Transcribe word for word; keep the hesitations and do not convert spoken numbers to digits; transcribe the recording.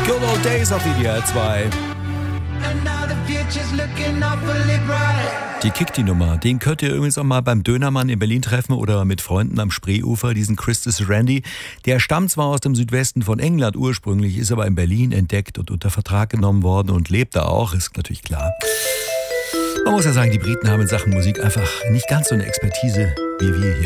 Good Old Days auf W D R zwei. Die kickt die Nummer. Den könnt ihr übrigens auch mal beim Dönermann in Berlin treffen oder mit Freunden am Spreeufer, diesen Christus Randy. Der stammt zwar aus dem Südwesten von England ursprünglich, ist aber in Berlin entdeckt und unter Vertrag genommen worden und lebt da auch, ist natürlich klar. Man muss ja sagen, die Briten haben in Sachen Musik einfach nicht ganz so eine Expertise wie wir hier.